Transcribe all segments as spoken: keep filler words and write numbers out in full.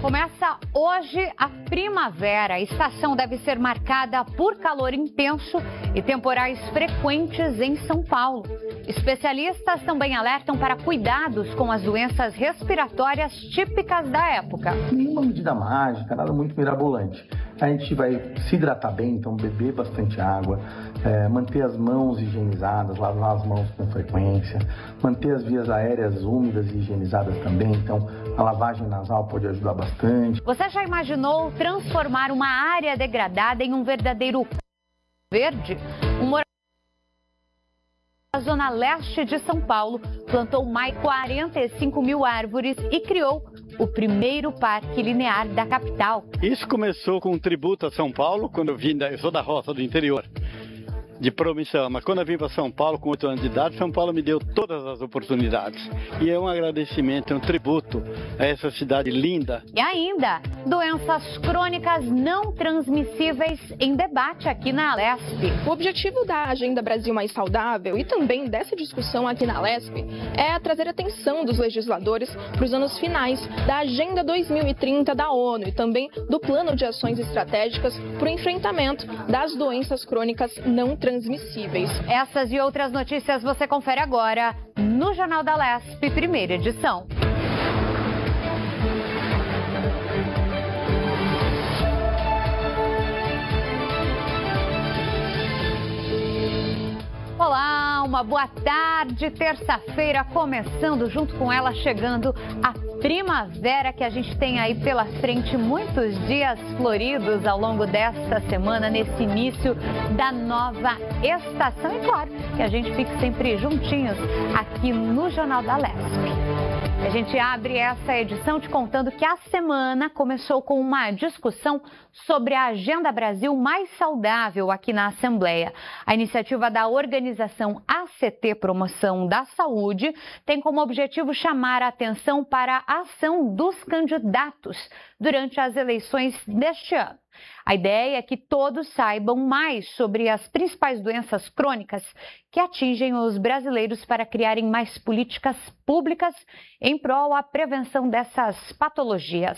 Começa hoje a primavera. A estação deve ser marcada por calor intenso e temporais frequentes em São Paulo. Especialistas também alertam para cuidados com as doenças respiratórias típicas da época. Nenhuma medida mágica, nada muito mirabolante. A gente vai se hidratar bem, então beber bastante água, é, manter as mãos higienizadas, lavar as mãos com frequência, manter as vias aéreas úmidas e higienizadas também, então a lavagem nasal pode ajudar bastante. Você já imaginou transformar uma área degradada em um verdadeiro verde? Um morador da zona leste de São Paulo plantou mais quarenta e cinco mil árvores e criou o primeiro parque linear da capital. Isso começou com um tributo a São Paulo, quando eu vim, da, eu sou da roça do interior, de Promissão, mas quando eu vim para São Paulo com oito anos de idade, São Paulo me deu todas as oportunidades. E é um agradecimento, é um tributo a essa cidade linda. E ainda, doenças crônicas não transmissíveis em debate aqui na Alesp. O objetivo da Agenda Brasil Mais Saudável e também dessa discussão aqui na Alesp é trazer atenção dos legisladores para os anos finais da Agenda dois mil e trinta da ONU e também do Plano de Ações Estratégicas para o enfrentamento das doenças crônicas não transmissíveis. transmissíveis. Essas e outras notícias você confere agora no Jornal da Alesp, primeira edição. Olá, uma boa tarde, terça-feira começando, junto com ela chegando a primavera que a gente tem aí pela frente, muitos dias floridos ao longo desta semana, nesse início da nova estação. E claro, que a gente fique sempre juntinhos aqui no Jornal da Alesp. A gente abre essa edição te contando que a semana começou com uma discussão sobre a Agenda Brasil Mais Saudável aqui na Assembleia. A iniciativa da organização A C T Promoção da Saúde tem como objetivo chamar a atenção para a ação dos candidatos durante as eleições deste ano. A ideia é que todos saibam mais sobre as principais doenças crônicas que atingem os brasileiros para criarem mais políticas públicas em prol à prevenção dessas patologias.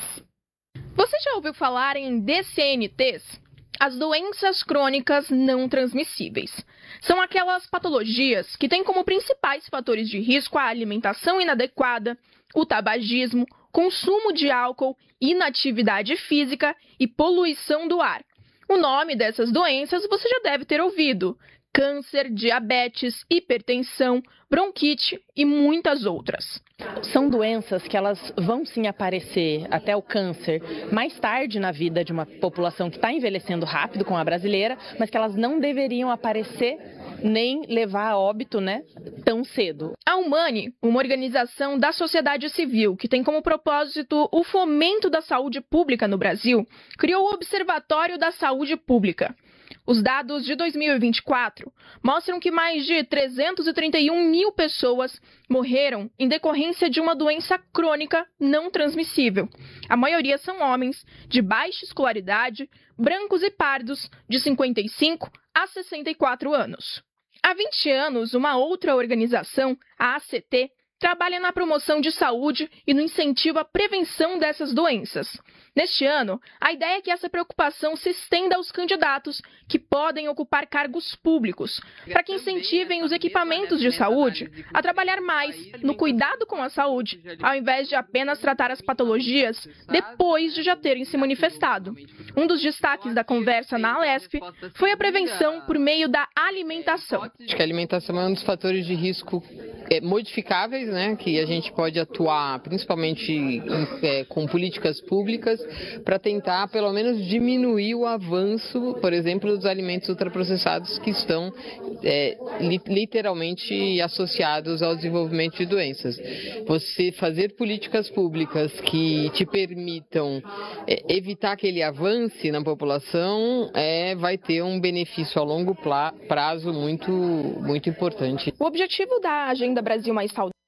Você já ouviu falar em D C N Ts? As doenças crônicas não transmissíveis. São aquelas patologias que têm como principais fatores de risco a alimentação inadequada, o tabagismo, consumo de álcool, inatividade física e poluição do ar. O nome dessas doenças você já deve ter ouvido: câncer, diabetes, hipertensão, bronquite e muitas outras. São doenças que elas vão sim aparecer, até o câncer, mais tarde na vida de uma população que está envelhecendo rápido, como a brasileira, mas que elas não deveriam aparecer nem levar a óbito, né, tão cedo. A Humane, uma organização da sociedade civil que tem como propósito o fomento da saúde pública no Brasil, criou o Observatório da Saúde Pública. Os dados de dois mil e vinte e quatro mostram que mais de trezentos e trinta e um mil pessoas morreram em decorrência de uma doença crônica não transmissível. A maioria são homens de baixa escolaridade, brancos e pardos de cinquenta e cinco a sessenta e quatro anos. Há vinte anos, uma outra organização, a A C T, trabalha na promoção de saúde e no incentivo à prevenção dessas doenças. Neste ano, a ideia é que essa preocupação se estenda aos candidatos que podem ocupar cargos públicos, para que incentivem os equipamentos de saúde a trabalhar mais no cuidado com a saúde, ao invés de apenas tratar as patologias depois de já terem se manifestado. Um dos destaques da conversa na Alesp foi a prevenção por meio da alimentação. Acho que a alimentação é um dos fatores de risco é, modificáveis, né, que a gente pode atuar principalmente em, é, com políticas públicas para tentar pelo menos diminuir o avanço, por exemplo, dos alimentos ultraprocessados que estão é, li, literalmente associados ao desenvolvimento de doenças. Você fazer políticas públicas que te permitam é, evitar aquele avance na população é, vai ter um benefício a longo prazo muito, muito importante. O objetivo da Agenda Brasil Mais Saudável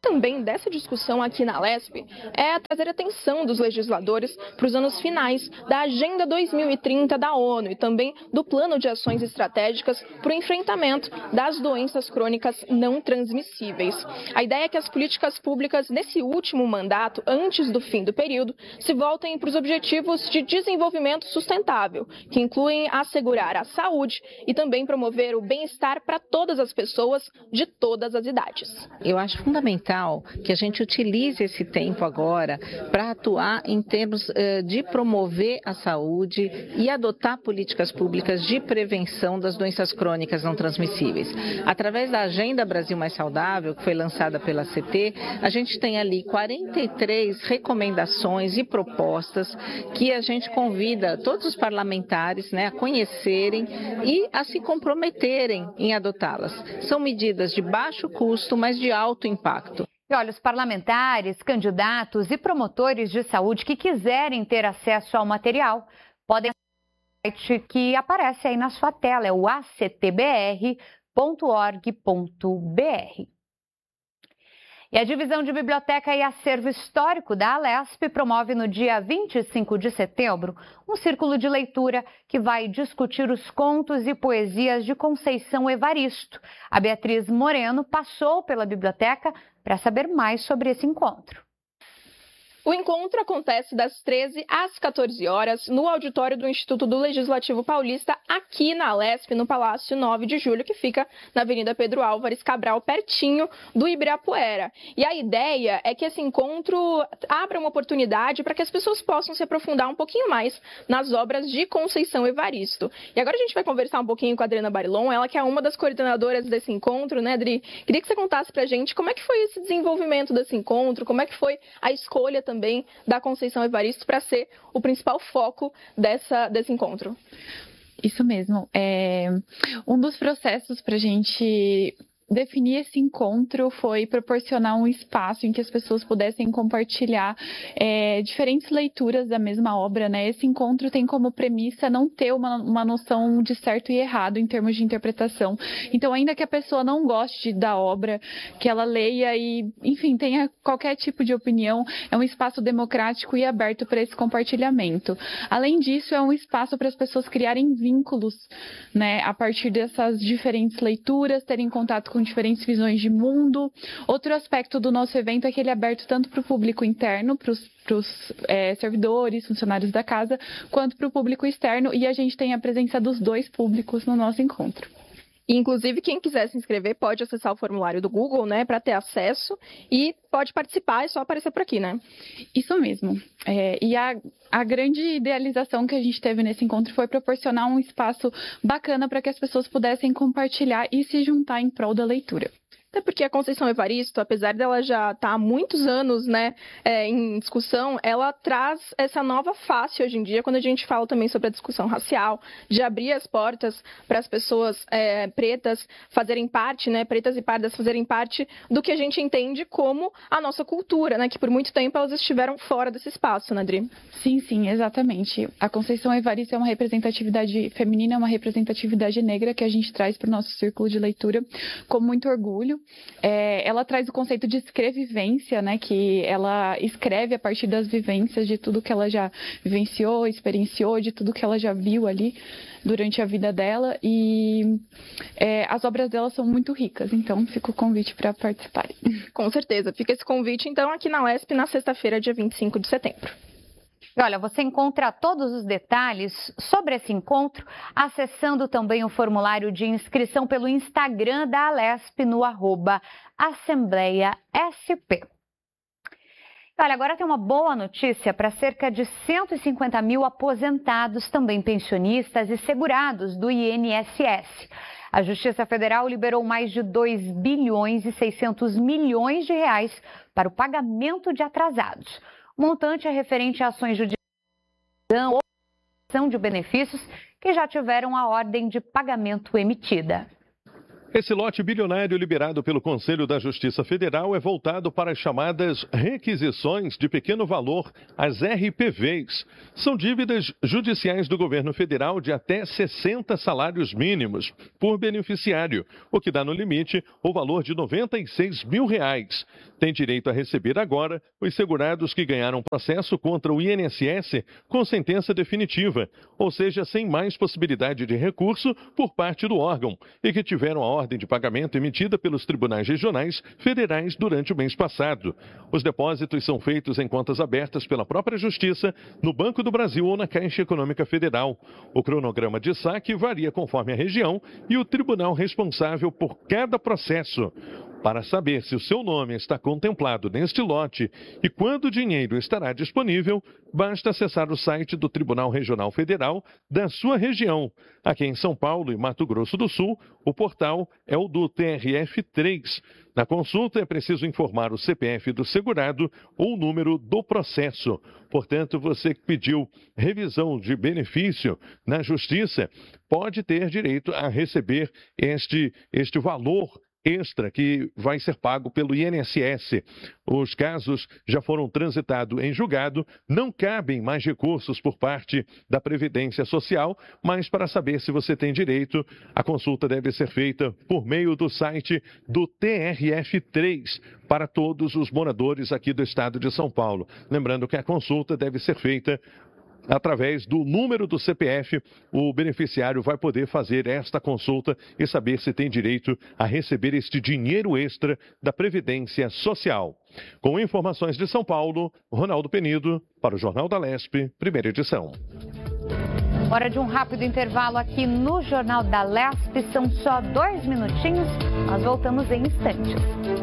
Também dessa discussão aqui na Alesp é trazer atenção dos legisladores para os anos finais da Agenda dois mil e trinta da ONU e também do Plano de Ações Estratégicas para o enfrentamento das doenças crônicas não transmissíveis. A ideia é que as políticas públicas nesse último mandato, antes do fim do período, se voltem para os objetivos de desenvolvimento sustentável, que incluem assegurar a saúde e também promover o bem-estar para todas as pessoas de todas as idades. Eu acho fundamental que a gente utilize esse tempo agora para atuar em termos uh, de promover a saúde e adotar políticas públicas de prevenção das doenças crônicas não transmissíveis. Através da Agenda Brasil Mais Saudável, que foi lançada pela C T, a gente tem ali quarenta e três recomendações e propostas que a gente convida todos os parlamentares, né, a conhecerem e a se comprometerem em adotá-las. São medidas de baixo custo, mas de alto impacto. E olha, os parlamentares, candidatos e promotores de saúde que quiserem ter acesso ao material podem acessar o site que aparece aí na sua tela, é o a c t b r ponto org ponto b r. E a Divisão de Biblioteca e Acervo Histórico da Alesp promove no dia vinte e cinco de setembro um círculo de leitura que vai discutir os contos e poesias de Conceição Evaristo. A Beatriz Moreno passou pela biblioteca para saber mais sobre esse encontro. O encontro acontece das treze às quatorze horas no auditório do Instituto do Legislativo Paulista, aqui na Alesp, no Palácio nove de julho, que fica na Avenida Pedro Álvares Cabral, pertinho do Ibirapuera. E a ideia é que esse encontro abra uma oportunidade para que as pessoas possam se aprofundar um pouquinho mais nas obras de Conceição Evaristo. E agora a gente vai conversar um pouquinho com a Adriana Barilon, ela que é uma das coordenadoras desse encontro, né, Adri? Queria que você contasse pra gente como é que foi esse desenvolvimento desse encontro, como é que foi a escolha também também da Conceição Evaristo para ser o principal foco dessa, desse encontro. Isso mesmo. É, um dos processos para a gente definir esse encontro foi proporcionar um espaço em que as pessoas pudessem compartilhar é, diferentes leituras da mesma obra, né? Esse encontro tem como premissa não ter uma, uma noção de certo e errado em termos de interpretação. Então, ainda que a pessoa não goste da obra, que ela leia e, enfim, tenha qualquer tipo de opinião, é um espaço democrático e aberto para esse compartilhamento. Além disso, é um espaço para as pessoas criarem vínculos, né? A partir dessas diferentes leituras, terem contato com diferentes visões de mundo. Outro aspecto do nosso evento é que ele é aberto tanto para o público interno, para os é, servidores, funcionários da casa, quanto para o público externo, e a gente tem a presença dos dois públicos no nosso encontro. Inclusive, quem quiser se inscrever pode acessar o formulário do Google, né, para ter acesso e pode participar, é só aparecer por aqui, né? Isso mesmo. É, e a, a grande idealização que a gente teve nesse encontro foi proporcionar um espaço bacana para que as pessoas pudessem compartilhar e se juntar em prol da leitura. Até porque a Conceição Evaristo, apesar dela já estar há muitos anos, né, é, em discussão, ela traz essa nova face hoje em dia, quando a gente fala também sobre a discussão racial, de abrir as portas para as pessoas é, pretas fazerem parte, né, pretas e pardas fazerem parte do que a gente entende como a nossa cultura, né, que por muito tempo elas estiveram fora desse espaço, né, Adri? Sim, sim, exatamente. A Conceição Evaristo é uma representatividade feminina, é uma representatividade negra que a gente traz para o nosso círculo de leitura com muito orgulho. É, ela traz o conceito de escrevivência, né, que ela escreve a partir das vivências de tudo que ela já vivenciou, experienciou, de tudo que ela já viu ali durante a vida dela, e é, as obras dela são muito ricas, então fica o convite para participarem. Com certeza, fica esse convite então aqui na Alesp na sexta-feira, dia vinte e cinco de setembro. E olha, você encontra todos os detalhes sobre esse encontro acessando também o formulário de inscrição pelo Instagram da Alesp no arroba Assembleia S P. Olha, agora tem uma boa notícia para cerca de cento e cinquenta mil aposentados, também pensionistas e segurados do I N S S. A Justiça Federal liberou mais de dois bilhões e seiscentos milhões de reais para o pagamento de atrasados. O montante é referente a ações judiciais ou ação de benefícios que já tiveram a ordem de pagamento emitida. Esse lote bilionário liberado pelo Conselho da Justiça Federal é voltado para as chamadas requisições de pequeno valor, as R P Vs. São dívidas judiciais do governo federal de até sessenta salários mínimos por beneficiário, o que dá no limite o valor de noventa e seis mil reais. Tem direito a receber agora os segurados que ganharam processo contra o I N S S com sentença definitiva, ou seja, sem mais possibilidade de recurso por parte do órgão, e que tiveram a ordem de pagamento emitida pelos tribunais regionais federais durante o mês passado. Os depósitos são feitos em contas abertas pela própria Justiça, no Banco do Brasil ou na Caixa Econômica Federal. O cronograma de saque varia conforme a região e o tribunal responsável por cada processo. Para saber se o seu nome está contemplado neste lote e quando o dinheiro estará disponível, basta acessar o site do Tribunal Regional Federal da sua região. Aqui em São Paulo e Mato Grosso do Sul, o portal é o do T R F três. Na consulta é preciso informar o C P F do segurado ou o número do processo. Portanto, você que pediu revisão de benefício na Justiça pode ter direito a receber este, este valor extra que vai ser pago pelo I N S S. Os casos já foram transitados em julgado, não cabem mais recursos por parte da Previdência Social, mas para saber se você tem direito, a consulta deve ser feita por meio do site do T R F três para todos os moradores aqui do estado de São Paulo. Lembrando que a consulta deve ser feita através do número do C P F, o beneficiário vai poder fazer esta consulta e saber se tem direito a receber este dinheiro extra da Previdência Social. Com informações de São Paulo, Ronaldo Penido, para o Jornal da Lespe, primeira edição. Hora de um rápido intervalo aqui no Jornal da Lespe, são só dois minutinhos, nós voltamos em instantes.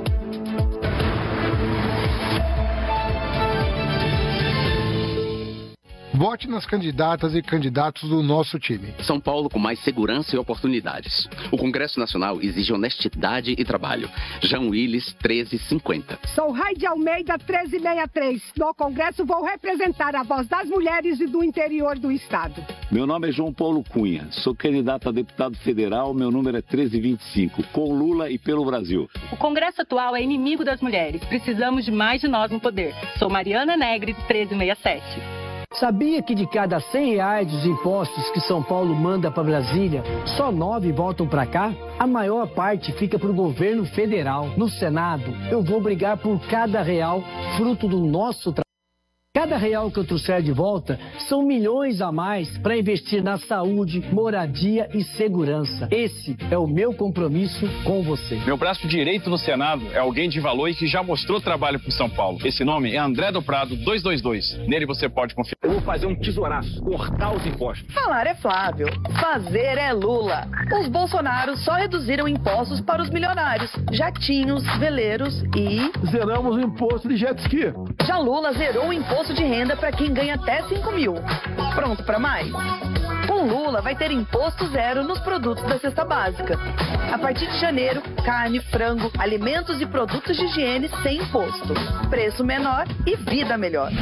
Vote nas candidatas e candidatos do nosso time. São Paulo com mais segurança e oportunidades. O Congresso Nacional exige honestidade e trabalho. Jean Willis, treze cinquenta. Sou Raide Almeida, treze sessenta e três. No Congresso vou representar a voz das mulheres e do interior do estado. Meu nome é João Paulo Cunha. Sou candidato a deputado federal. Meu número é treze vinte e cinco. Com Lula e pelo Brasil. O Congresso atual é inimigo das mulheres. Precisamos de mais de nós no poder. Sou Mariana Negri, treze sessenta e sete. Sabia que de cada cem reais dos impostos que São Paulo manda para Brasília, só nove voltam para cá? A maior parte fica para o governo federal. No Senado, eu vou brigar por cada real, fruto do nosso trabalho. Cada real que eu trouxer de volta são milhões a mais para investir na saúde, moradia e segurança. Esse é o meu compromisso com você. Meu braço direito no Senado é alguém de valor e que já mostrou trabalho para São Paulo. Esse nome é André do Prado duzentos e vinte e dois. Nele você pode confiar. Eu vou fazer um tesouraço, cortar os impostos. Falar é Flávio, fazer é Lula. Os Bolsonaros só reduziram impostos para os milionários, jatinhos, veleiros e... Zeramos o imposto de jet ski. Já Lula zerou o imposto de renda para quem ganha até cinco mil. Pronto para mais? Com Lula vai ter imposto zero nos produtos da cesta básica. A partir de janeiro, carne, frango, alimentos e produtos de higiene sem imposto. Preço menor e vida melhor.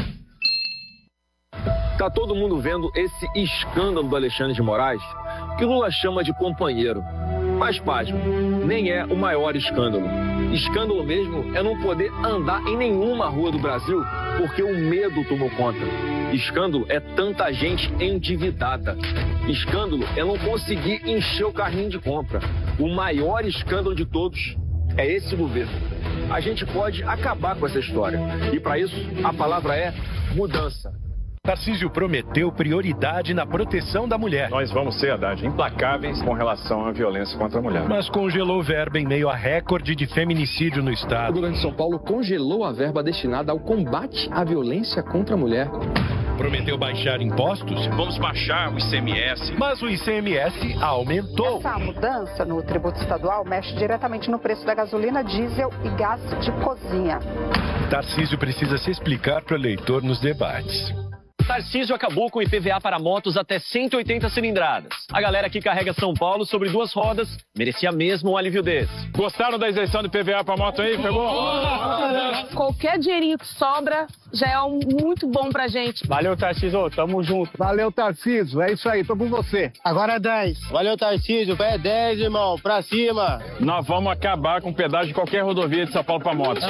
Tá todo mundo vendo esse escândalo do Alexandre de Moraes, que Lula chama de companheiro. Mas, pasmo, nem é o maior escândalo. Escândalo mesmo é não poder andar em nenhuma rua do Brasil porque o medo tomou conta. Escândalo é tanta gente endividada. Escândalo é não conseguir encher o carrinho de compra. O maior escândalo de todos é esse governo. A gente pode acabar com essa história. E para isso, a palavra é mudança. Tarcísio prometeu prioridade na proteção da mulher. Nós vamos ser, Haddad, implacáveis com relação à violência contra a mulher. Mas congelou verba em meio a recorde de feminicídio no estado. O governo de São Paulo congelou a verba destinada ao combate à violência contra a mulher. Prometeu baixar impostos? Vamos baixar o I C M S. Mas o I C M S aumentou. Essa mudança no tributo estadual mexe diretamente no preço da gasolina, diesel e gás de cozinha. Tarcísio precisa se explicar para o eleitor nos debates. Tarcísio acabou com o I P V A para motos até cento e oitenta cilindradas. A galera que carrega São Paulo sobre duas rodas merecia mesmo um alívio desse. Gostaram da isenção do I P V A para moto aí? Pegou? Qualquer dinheirinho que sobra já é um muito bom pra gente. Valeu, Tarcísio, tamo junto. Valeu, Tarcísio, é isso aí, tô com você. Agora é dez. Valeu, Tarcísio, é dez, irmão, pra cima. Nós vamos acabar com o pedágio de qualquer rodovia de São Paulo para moto.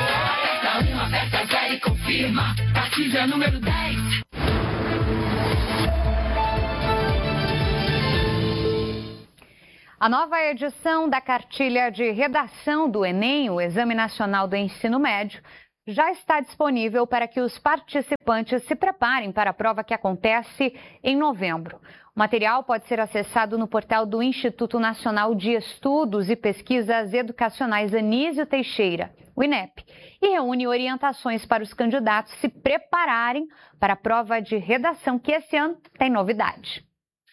A nova edição da cartilha de redação do Enem, o Exame Nacional do Ensino Médio, já está disponível para que os participantes se preparem para a prova que acontece em novembro. O material pode ser acessado no portal do Instituto Nacional de Estudos e Pesquisas Educacionais Anísio Teixeira, o INEP, e reúne orientações para os candidatos se prepararem para a prova de redação, que esse ano tem novidade.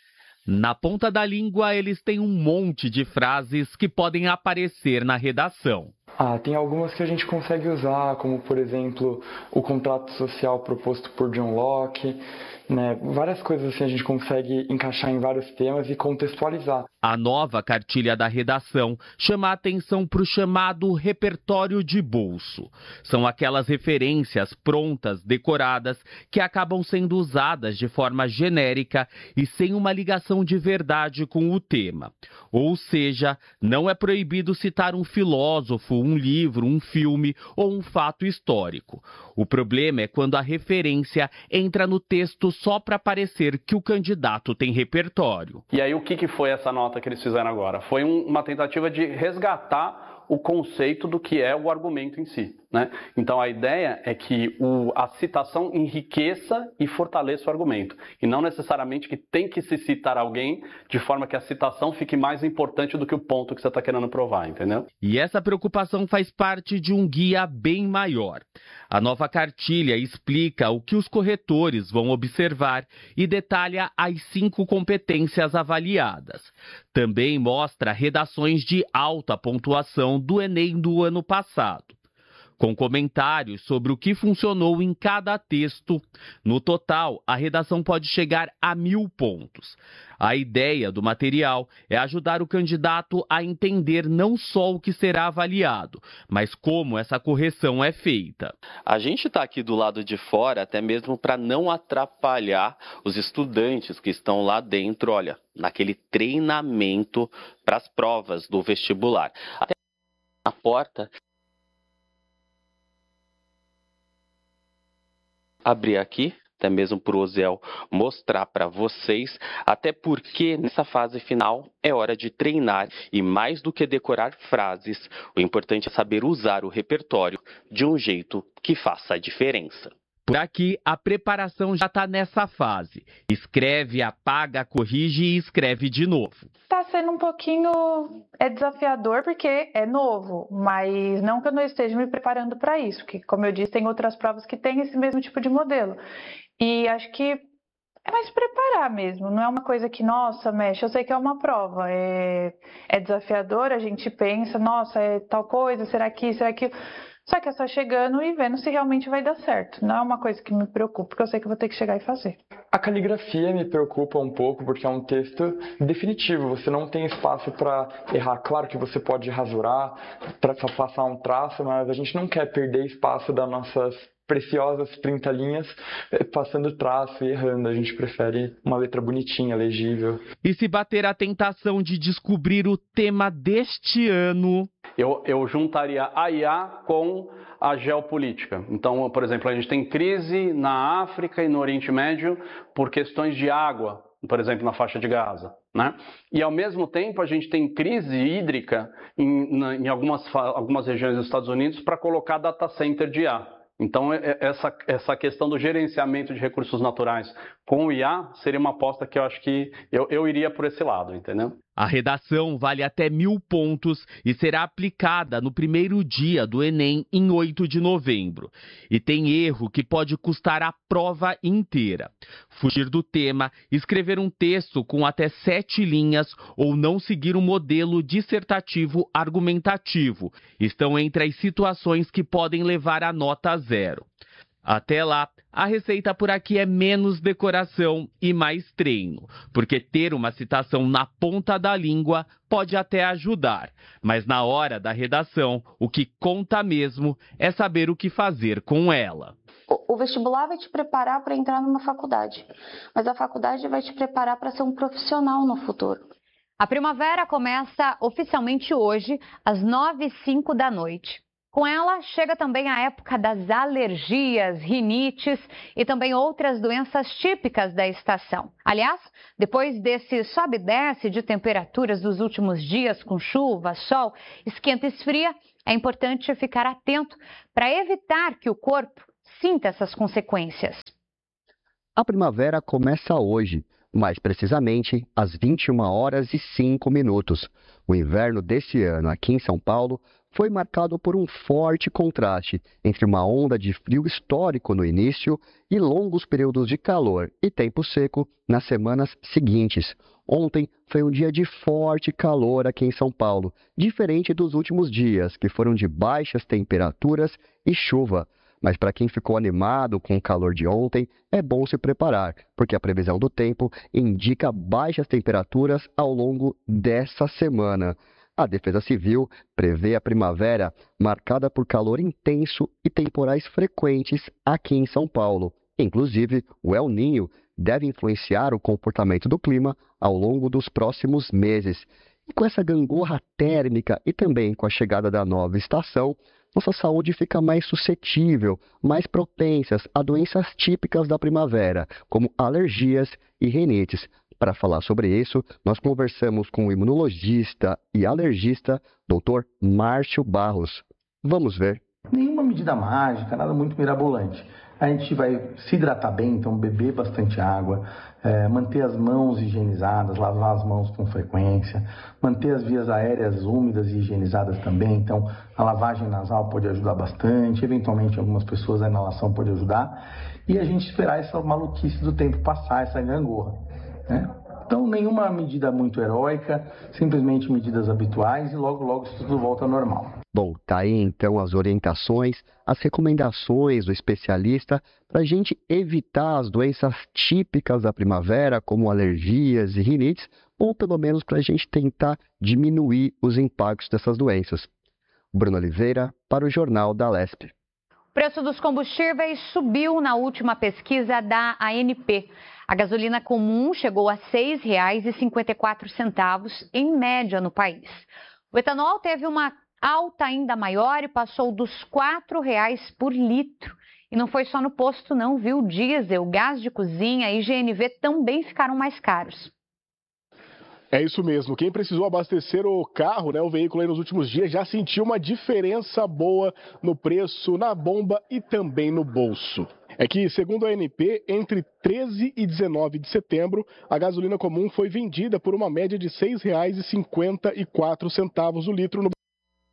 Na ponta da língua, eles têm um monte de frases que podem aparecer na redação. Ah, tem algumas que a gente consegue usar, como, por exemplo, o contrato social proposto por John Locke, né? Várias coisas assim a gente consegue encaixar em vários temas e contextualizar. A nova cartilha da redação chama a atenção para o chamado repertório de bolso. São aquelas referências prontas, decoradas, que acabam sendo usadas de forma genérica e sem uma ligação de verdade com o tema. Ou seja, não é proibido citar um filósofo, um livro, um filme ou um fato histórico. O problema é quando a referência entra no texto só para parecer que o candidato tem repertório. E aí o que, que foi essa nota que eles fizeram agora? Foi um, uma tentativa de resgatar o conceito do que é o argumento em si, né? Então a ideia é que o, a citação enriqueça e fortaleça o argumento, e não necessariamente que tem que se citar alguém de forma que a citação fique mais importante do que o ponto que você está querendo provar, entendeu? E essa preocupação faz parte de um guia bem maior. A nova cartilha explica o que os corretores vão observar e detalha as cinco competências avaliadas. Também mostra redações de alta pontuação do Enem do ano passado, com comentários sobre o que funcionou em cada texto. No total, a redação pode chegar a mil pontos. A ideia do material é ajudar o candidato a entender não só o que será avaliado, mas como essa correção é feita. A gente está aqui do lado de fora até mesmo para não atrapalhar os estudantes que estão lá dentro, olha, naquele treinamento para as provas do vestibular. Até na porta, abrir aqui, até mesmo para o Ozel mostrar para vocês, até porque nessa fase final é hora de treinar e mais do que decorar frases, o importante é saber usar o repertório de um jeito que faça a diferença. Por aqui, a preparação já está nessa fase. Escreve, apaga, corrige e escreve de novo. Está sendo um pouquinho é desafiador porque é novo, mas não que eu não esteja me preparando para isso, porque, como eu disse, tem outras provas que têm esse mesmo tipo de modelo. E acho que é mais preparar mesmo, não é uma coisa que, nossa, mexe, eu sei que é uma prova, é, é desafiador, a gente pensa, nossa, é tal coisa, será que, será que... Só que é só chegando e vendo se realmente vai dar certo. Não é uma coisa que me preocupa, porque eu sei que eu vou ter que chegar e fazer. A caligrafia me preocupa um pouco, porque é um texto definitivo. Você não tem espaço para errar. Claro que você pode rasurar, para passar um traço, mas a gente não quer perder espaço das nossas preciosas trinta linhas passando traço e errando. A gente prefere uma letra bonitinha, legível. E se bater a tentação de descobrir o tema deste ano... Eu, eu juntaria a I A com a geopolítica. Então, por exemplo, a gente tem crise na África e no Oriente Médio por questões de água, por exemplo, na faixa de Gaza, né? E, ao mesmo tempo, a gente tem crise hídrica em, na, em algumas, algumas regiões dos Estados Unidos para colocar data center de I A. Então, essa, essa questão do gerenciamento de recursos naturais com o I A seria uma aposta que eu acho que eu, eu iria por esse lado, entendeu? A redação vale até mil pontos e será aplicada no primeiro dia do Enem, em oito de novembro. E tem erro que pode custar a prova inteira. Fugir do tema, escrever um texto com até sete linhas ou não seguir um modelo dissertativo argumentativo estão entre as situações que podem levar a nota zero. Até lá, A receita por aqui é menos decoração e mais treino, porque ter uma citação na ponta da língua pode até ajudar, mas na hora da redação, o que conta mesmo é saber o que fazer com ela. O vestibular vai te preparar para entrar numa faculdade, mas a faculdade vai te preparar para ser um profissional no futuro. A primavera começa oficialmente hoje, às nove e cinco da noite. Com ela, chega também a época das alergias, rinites e também outras doenças típicas da estação. Aliás, depois desse sobe e desce de temperaturas dos últimos dias, com chuva, sol, esquenta e esfria, é importante ficar atento para evitar que o corpo sinta essas consequências. A primavera começa hoje, mais precisamente às vinte e uma horas e cinco minutos. O inverno desse ano aqui em São Paulo foi marcado por um forte contraste entre uma onda de frio histórico no início e longos períodos de calor e tempo seco nas semanas seguintes. Ontem foi um dia de forte calor aqui em São Paulo, diferente dos últimos dias, que foram de baixas temperaturas e chuva. Mas para quem ficou animado com o calor de ontem, é bom se preparar, porque a previsão do tempo indica baixas temperaturas ao longo dessa semana. A Defesa Civil prevê a primavera marcada por calor intenso e temporais frequentes aqui em São Paulo. Inclusive, o El Niño deve influenciar o comportamento do clima ao longo dos próximos meses. E com essa gangorra térmica e também com a chegada da nova estação, nossa saúde fica mais suscetível, mais propensas a doenças típicas da primavera, como alergias e rinites. Para falar sobre isso, nós conversamos com o imunologista e alergista doutor Márcio Barros. Vamos ver. Nenhuma medida mágica, nada muito mirabolante. A gente vai se hidratar bem, então beber bastante água, é, manter as mãos higienizadas, lavar as mãos com frequência, manter as vias aéreas úmidas e higienizadas também, então a lavagem nasal pode ajudar bastante, eventualmente algumas pessoas a inalação pode ajudar, e a gente esperar essa maluquice do tempo passar, essa gangorra, né? Então nenhuma medida muito heróica, simplesmente medidas habituais e logo logo isso tudo volta ao normal. Bom, tá aí então as orientações, as recomendações do especialista para a gente evitar as doenças típicas da primavera, como alergias e rinites, ou pelo menos para a gente tentar diminuir os impactos dessas doenças. Bruno Oliveira, para o Jornal da Lesp. O preço dos combustíveis subiu na última pesquisa da A N P. A gasolina comum chegou a seis reais e cinquenta e quatro centavos em média no país. O etanol teve uma alta ainda maior e passou dos quatro reais por litro. E não foi só no posto não, viu? Diesel, gás de cozinha e G N V também ficaram mais caros. É isso mesmo, quem precisou abastecer o carro, né, o veículo aí nos últimos dias, já sentiu uma diferença boa no preço, na bomba e também no bolso. É que, segundo a A N P, entre treze e dezenove de setembro, a gasolina comum foi vendida por uma média de seis reais e cinquenta e quatro centavos o litro no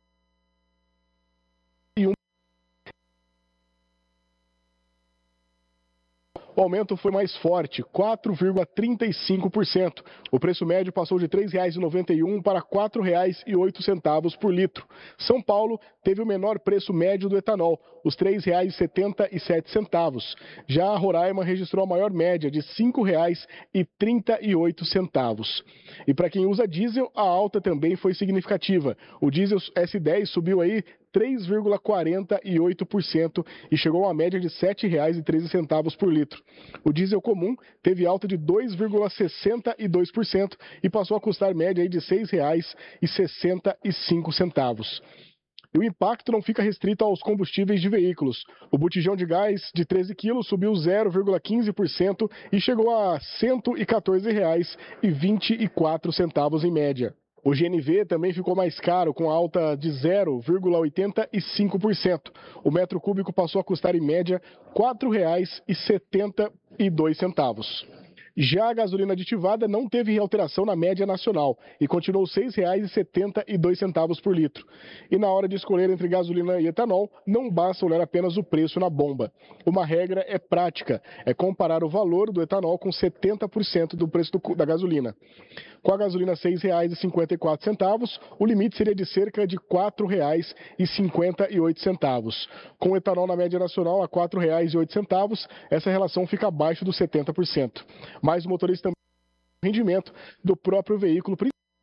O aumento foi mais forte, quatro vírgula trinta e cinco por cento. O preço médio passou de três reais e noventa e um centavos para quatro reais e oito centavos por litro. São Paulo teve o menor preço médio do etanol, os três reais e setenta e sete centavos. Já a Roraima registrou a maior média de cinco reais e trinta e oito centavos. E para quem usa diesel, a alta também foi significativa. O diesel S dez subiu aí três vírgula quarenta e oito por cento e chegou a uma média de sete reais e treze centavos por litro. O diesel comum teve alta de dois vírgula sessenta e dois por cento e passou a custar média aí de seis reais e sessenta e cinco centavos. E o impacto não fica restrito aos combustíveis de veículos. O botijão de gás de treze quilos subiu zero vírgula quinze por cento e chegou a cento e quatorze reais e vinte e quatro centavos em média. O G N V também ficou mais caro, com alta de zero vírgula oitenta e cinco por cento. O metro cúbico passou a custar, em média, quatro reais e setenta e dois centavos. Já a gasolina aditivada não teve alteração na média nacional e continuou seis reais e setenta e dois centavos por litro. E na hora de escolher entre gasolina e etanol, não basta olhar apenas o preço na bomba. Uma regra é prática, é comparar o valor do etanol com setenta por cento do preço do, da gasolina. Com a gasolina seis reais e cinquenta e quatro centavos, o limite seria de cerca de quatro reais e cinquenta e oito centavos. Com o etanol na média nacional a quatro reais e oito centavos, essa relação fica abaixo dos setenta por cento. Mas o motorista também tem o rendimento do próprio veículo,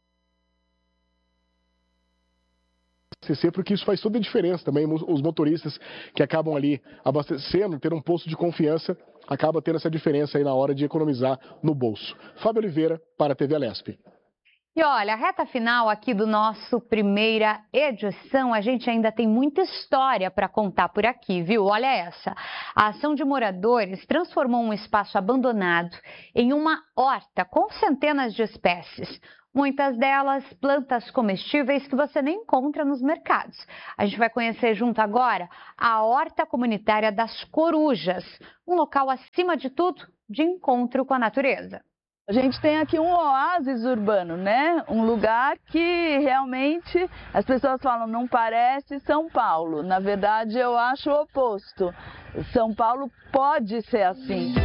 porque isso faz toda a diferença também. Os motoristas que acabam ali abastecendo, ter um posto de confiança, acaba tendo essa diferença aí na hora de economizar no bolso. Fábio Oliveira, para a T V Alesp. E olha, a reta final aqui do nosso primeira edição, a gente ainda tem muita história para contar por aqui, viu? Olha essa. A ação de moradores transformou um espaço abandonado em uma horta com centenas de espécies. Muitas delas plantas comestíveis que você nem encontra nos mercados. A gente vai conhecer junto agora a Horta Comunitária das Corujas, um local, acima de tudo, de encontro com a natureza. A gente tem aqui um oásis urbano, né? Um lugar que realmente as pessoas falam, não parece São Paulo. Na verdade, eu acho o oposto. São Paulo pode ser assim.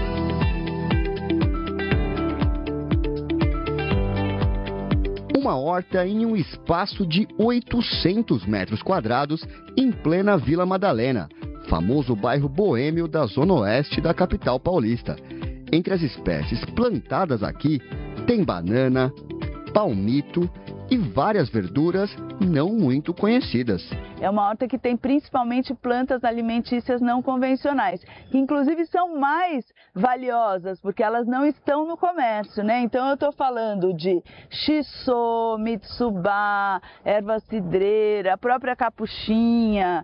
Uma horta em um espaço de oitocentos metros quadrados em plena Vila Madalena, famoso bairro boêmio da zona oeste da capital paulista. Entre as espécies plantadas aqui, tem banana, palmito e várias verduras não muito conhecidas. É uma horta que tem principalmente plantas alimentícias não convencionais, que inclusive são mais valiosas, porque elas não estão no comércio, né? Então eu estou falando de shiso, mitsubá, erva cidreira, a própria capuchinha,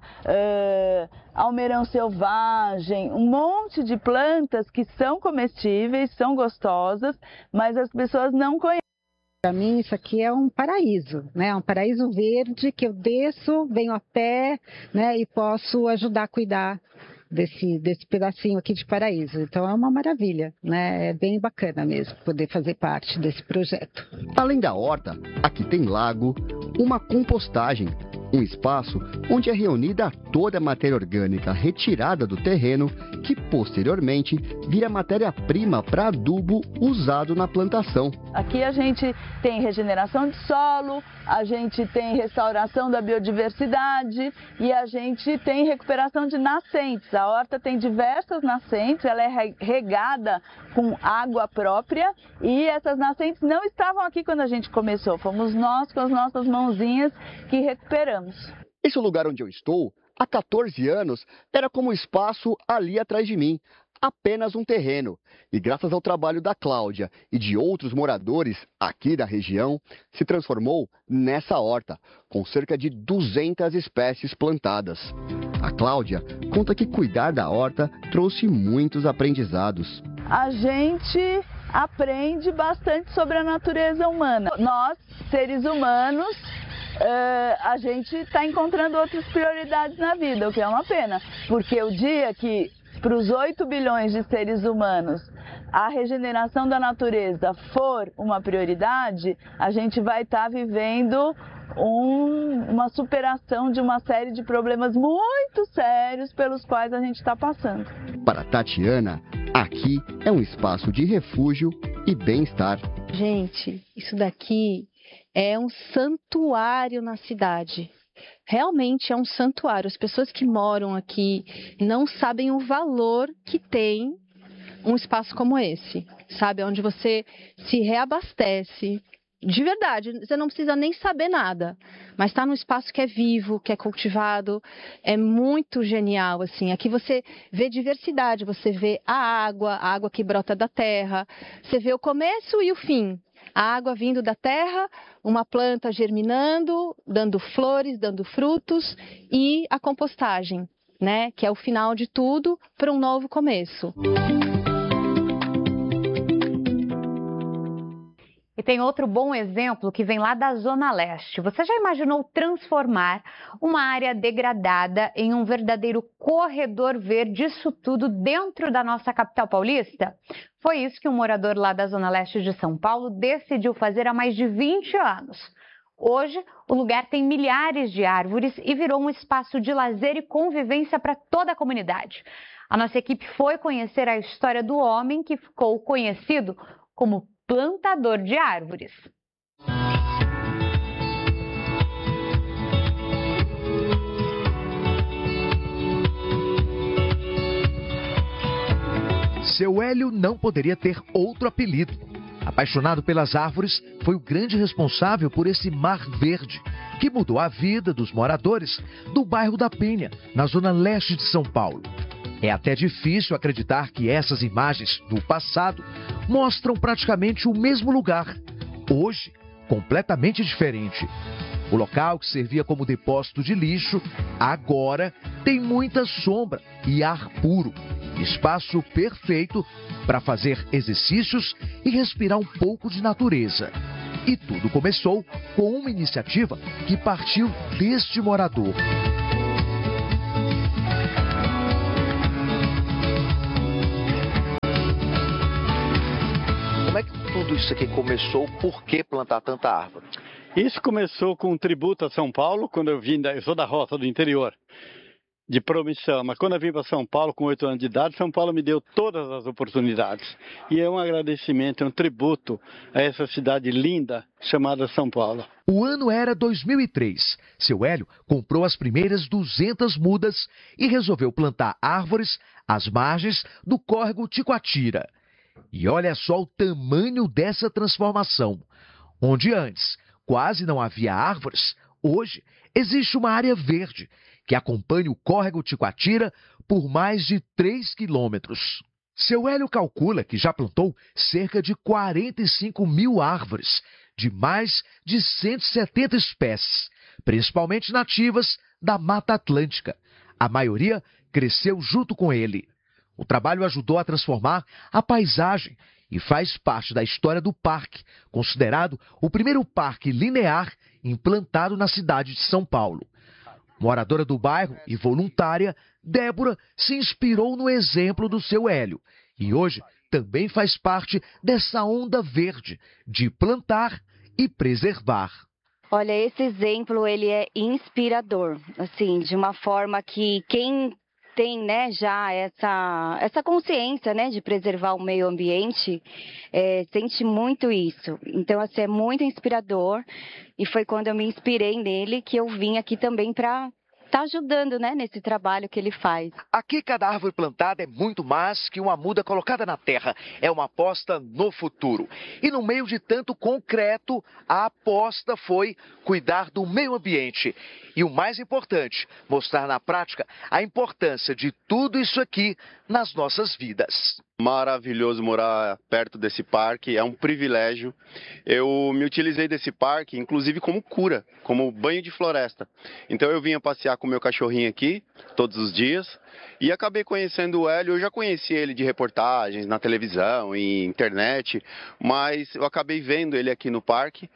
uh, almeirão selvagem, um monte de plantas que são comestíveis, são gostosas, mas as pessoas não conhecem. Para mim isso aqui é um paraíso, né? Um paraíso verde que eu desço, venho a pé, né? E posso ajudar a cuidar desse, desse pedacinho aqui de paraíso. Então é uma maravilha, né? É bem bacana mesmo poder fazer parte desse projeto. Além da horta, aqui tem lago, uma compostagem, um espaço onde é reunida toda a matéria orgânica retirada do terreno, que posteriormente vira matéria-prima para adubo usado na plantação. Aqui a gente tem regeneração de solo, a gente tem restauração da biodiversidade e a gente tem recuperação de nascentes. A horta tem diversas nascentes, ela é regada com água própria e essas nascentes não estavam aqui quando a gente começou. Fomos nós com as nossas mãozinhas que recuperamos. Esse lugar onde eu estou, há quatorze anos, era como o espaço ali atrás de mim, apenas um terreno. E graças ao trabalho da Cláudia e de outros moradores aqui da região, se transformou nessa horta, com cerca de duzentas espécies plantadas. A Cláudia conta que cuidar da horta trouxe muitos aprendizados. A gente aprende bastante sobre a natureza humana. Nós, seres humanos, Uh, a gente está encontrando outras prioridades na vida, o que é uma pena, porque o dia que para os oito bilhões de seres humanos a regeneração da natureza for uma prioridade, a gente vai estar tá vivendo um, uma superação de uma série de problemas muito sérios pelos quais a gente está passando. Para Tatiana, aqui é um espaço de refúgio e bem-estar. Gente, isso daqui é um santuário na cidade. Realmente é um santuário. As pessoas que moram aqui não sabem o valor que tem um espaço como esse, sabe? Onde você se reabastece. De verdade, você não precisa nem saber nada, mas está num espaço que é vivo, que é cultivado, é muito genial, assim. Aqui você vê diversidade, você vê a água, a água que brota da terra, você vê o começo e o fim. A água vindo da terra, uma planta germinando, dando flores, dando frutos e a compostagem, né? Que é o final de tudo para um novo começo. E tem outro bom exemplo que vem lá da Zona Leste. Você já imaginou transformar uma área degradada em um verdadeiro corredor verde, isso tudo dentro da nossa capital paulista? Foi isso que um morador lá da Zona Leste de São Paulo decidiu fazer há mais de vinte anos. Hoje, o lugar tem milhares de árvores e virou um espaço de lazer e convivência para toda a comunidade. A nossa equipe foi conhecer a história do homem que ficou conhecido como plantador de árvores. Seu Hélio não poderia ter outro apelido. Apaixonado pelas árvores, foi o grande responsável por esse mar verde, que mudou a vida dos moradores do bairro da Penha, na zona leste de São Paulo. É até difícil acreditar que essas imagens do passado mostram praticamente o mesmo lugar, hoje completamente diferente. O local que servia como depósito de lixo, agora tem muita sombra e ar puro. Espaço perfeito para fazer exercícios e respirar um pouco de natureza. E tudo começou com uma iniciativa que partiu deste morador. Como é que tudo isso aqui começou? Por que plantar tanta árvore? Isso começou com um tributo a São Paulo, quando eu vim, da, eu sou da roça do interior, de Promissão. Mas quando eu vim para São Paulo com oito anos de idade, São Paulo me deu todas as oportunidades. E é um agradecimento, é um tributo a essa cidade linda chamada São Paulo. O ano era dois mil e três. Seu Hélio comprou as primeiras duzentas mudas e resolveu plantar árvores às margens do córrego Ticoatira. E olha só o tamanho dessa transformação. Onde antes quase não havia árvores, hoje existe uma área verde que acompanha o córrego Ticoatira por mais de três quilômetros. Seu Hélio calcula que já plantou cerca de quarenta e cinco mil árvores, de mais de cento e setenta espécies, principalmente nativas da Mata Atlântica. A maioria cresceu junto com ele. O trabalho ajudou a transformar a paisagem e faz parte da história do parque, considerado o primeiro parque linear implantado na cidade de São Paulo. Moradora do bairro e voluntária, Débora se inspirou no exemplo do seu Hélio e hoje também faz parte dessa onda verde de plantar e preservar. Olha, esse exemplo ele é inspirador, assim, de uma forma que quem tem, né, já essa, essa consciência, né, de preservar o meio ambiente, é, sente muito isso. Então, assim, é muito inspirador e foi quando eu me inspirei nele que eu vim aqui também para estar ajudando, né, nesse trabalho que ele faz. Aqui cada árvore plantada é muito mais que uma muda colocada na terra. É uma aposta no futuro. E no meio de tanto concreto, a aposta foi cuidar do meio ambiente. E o mais importante, mostrar na prática a importância de tudo isso aqui nas nossas vidas. Maravilhoso morar perto desse parque, é um privilégio. Eu me utilizei desse parque, inclusive como cura, como banho de floresta. Então eu vinha passear com o meu cachorrinho aqui, todos os dias, e acabei conhecendo o Hélio. Eu já conheci ele de reportagens, na televisão, em internet, mas eu acabei vendo ele aqui no parque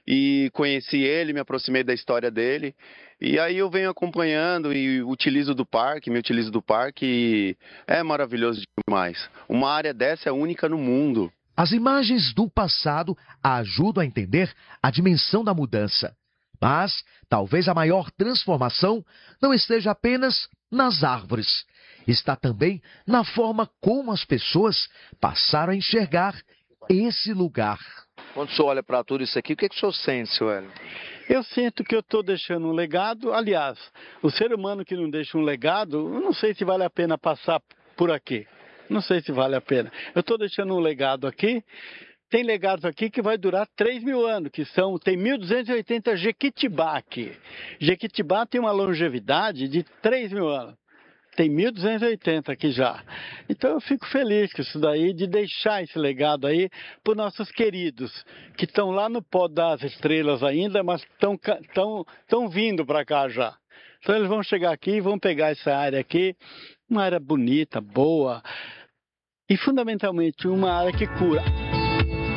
e conheci ele, me aproximei da história dele. E aí eu venho acompanhando e utilizo do parque, me utilizo do parque e é maravilhoso demais. Uma área dessa é única no mundo. As imagens do passado ajudam a entender a dimensão da mudança. Mas talvez a maior transformação não esteja apenas nas árvores. Está também na forma como as pessoas passaram a enxergar esse lugar. Quando o senhor olha para tudo isso aqui, o que, é que o senhor sente, seu Hélio? Eu sinto que eu estou deixando um legado. Aliás, o ser humano que não deixa um legado, eu não sei se vale a pena passar por aqui. Não sei se vale a pena. Eu estou deixando um legado aqui. Tem legados aqui que vai durar três mil anos, que são, tem mil duzentos e oitenta Jequitibá aqui. Jequitibá tem uma longevidade de três mil anos. Tem mil duzentos e oitenta aqui já. Então eu fico feliz com isso daí, de deixar esse legado aí para os nossos queridos, que estão lá no pó das estrelas ainda, mas estão tão, tão vindo para cá já. Então eles vão chegar aqui e vão pegar essa área aqui, uma área bonita, boa, e fundamentalmente uma área que cura.